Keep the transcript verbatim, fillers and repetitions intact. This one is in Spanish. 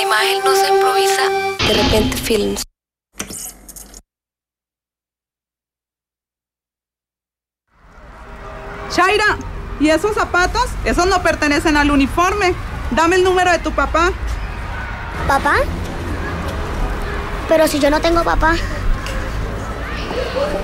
imagen no se improvisa. De repente Films. Shaira, ¿y esos zapatos? Esos no pertenecen al uniforme. Dame el número de tu papá. ¿Papá? Pero si yo no tengo papá.